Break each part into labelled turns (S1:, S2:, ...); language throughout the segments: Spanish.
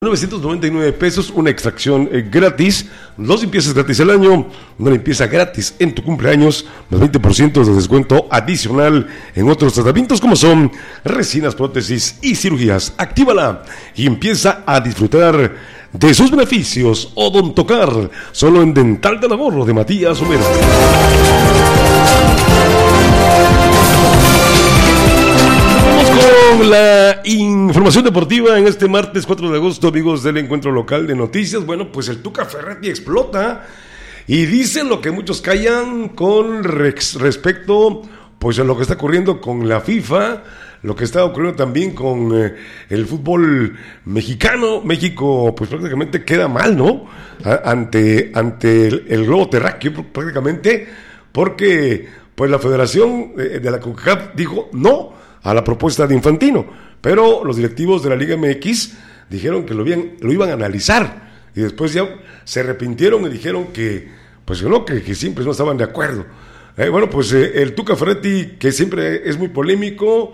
S1: $999, una extracción gratis, 2 limpiezas gratis al año, una limpieza gratis en tu cumpleaños, más 20% de descuento adicional en otros tratamientos como son resinas, prótesis y cirugías. Actívala y empieza a disfrutar de sus beneficios. Odontocar, solo en Dental del Ahorro de Matías Homero. Con la información deportiva en este martes 4 de agosto, amigos del encuentro local de noticias. Bueno, pues el Tuca Ferretti explota y dice lo que muchos callan con respecto pues a lo que está ocurriendo con la FIFA, lo que está ocurriendo también con el fútbol mexicano. México pues prácticamente queda mal, ¿no? Ante el globo terráqueo prácticamente, porque pues la Federación de la CONCACAF dijo no a la propuesta de Infantino, pero los directivos de la Liga MX dijeron que lo iban a analizar y después ya se arrepintieron y dijeron que pues no, que siempre no estaban de acuerdo. Bueno, pues el Tuca Ferretti, que siempre es muy polémico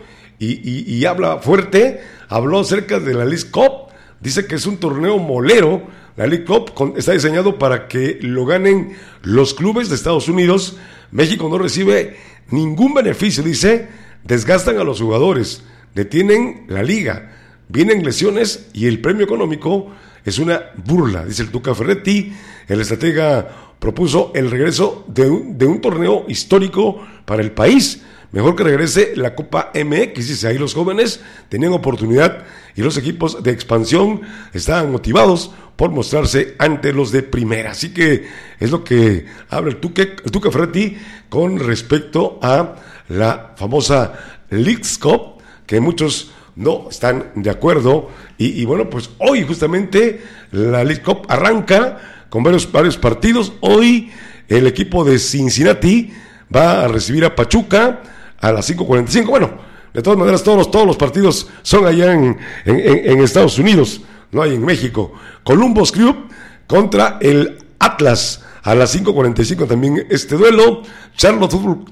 S1: y habla fuerte, habló acerca de la Leagues Cup. Dice que es un torneo molero. La League Cup está diseñado para que lo ganen los clubes de Estados Unidos. México no recibe ningún beneficio, dice. Desgastan a los jugadores, detienen la liga, vienen lesiones y el premio económico es una burla, dice el Tuca Ferretti. El estratega propuso el regreso de un torneo histórico para el país. Mejor que regrese la Copa MX, dice. Ahí los jóvenes tenían oportunidad y los equipos de expansión estaban motivados por mostrarse ante los de primera. Así que es lo que habla el Tuca Ferretti con respecto a la famosa Leagues Cup, que muchos no están de acuerdo. Y bueno, pues hoy justamente la League Cup arranca con varios partidos. Hoy el equipo de Cincinnati va a recibir a Pachuca a las 5:45. Bueno, de todas maneras todos los partidos son allá en Estados Unidos, no hay en México. Columbus Crew contra el Atlas a las 5:45 también este duelo. Charlotte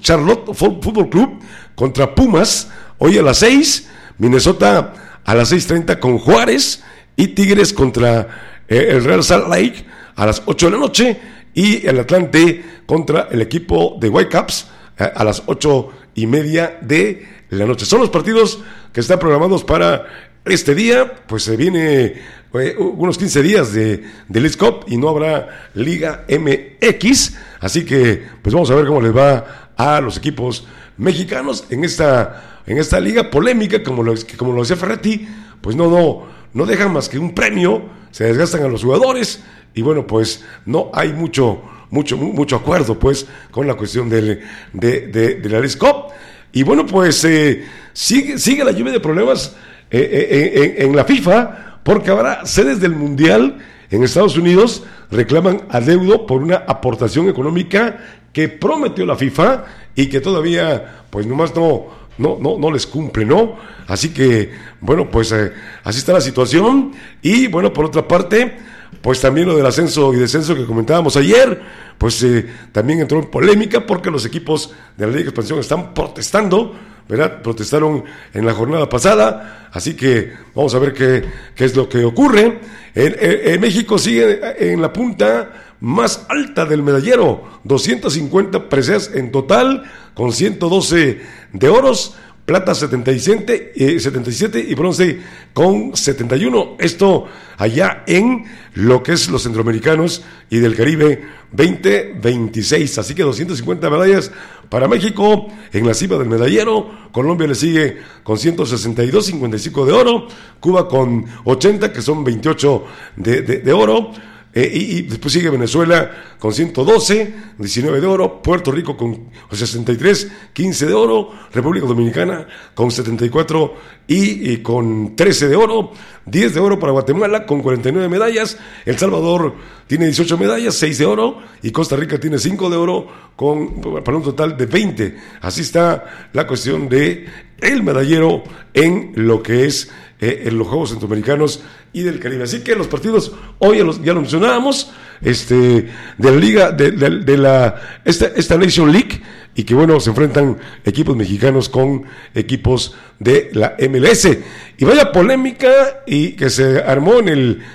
S1: Football Club contra Pumas hoy a las 6. Minnesota a las 6:30 con Juárez, y Tigres contra el Real Salt Lake a las 8 de la noche, y el Atlante contra el equipo de Whitecaps a las 8:30 de la noche. Son los partidos que están programados para este día. Pues se viene unos 15 días de Leagues Cup y no habrá Liga MX, así que pues vamos a ver cómo les va a los equipos mexicanos en esta liga polémica, como lo decía Ferretti. Pues no dejan más que un premio, se desgastan a los jugadores y bueno, pues no hay mucho acuerdo pues con la cuestión de la Leagues Cup. Y bueno, pues sigue la lluvia de problemas en la FIFA, porque ahora sedes del Mundial en Estados Unidos reclaman adeudo por una aportación económica que prometió la FIFA y que todavía pues nomás no les cumple, ¿no? Así que bueno, pues así está la situación. Y bueno, por otra parte, pues también lo del ascenso y descenso que comentábamos ayer, pues también entró en polémica porque los equipos de la Liga de Expansión están protestando, ¿verdad? Protestaron en la jornada pasada, así que vamos a ver qué es lo que ocurre. En México sigue en la punta más alta del medallero, 250 preseas en total, con 112 de oros, plata 77 y bronce con 71. Esto allá en lo que es los centroamericanos y del Caribe 2026. Así que 250 medallas para México en la cima del medallero. Colombia le sigue con 162, 55 de oro. Cuba con 80, que son 28 de oro. Y después sigue Venezuela con 112, 19 de oro, Puerto Rico con 63, 15 de oro, República Dominicana con 74 y con 13 de oro, 10 de oro para Guatemala con 49 medallas, El Salvador tiene 18 medallas, 6 de oro, y Costa Rica tiene 5 de oro para un total de 20. Así está la cuestión de el medallero en lo que es en los Juegos Centroamericanos y del Caribe. Así que los partidos, hoy ya lo mencionábamos, de la liga, de esta Nation League, y que bueno, se enfrentan equipos mexicanos con equipos de la MLS. Y vaya polémica y que se armó en el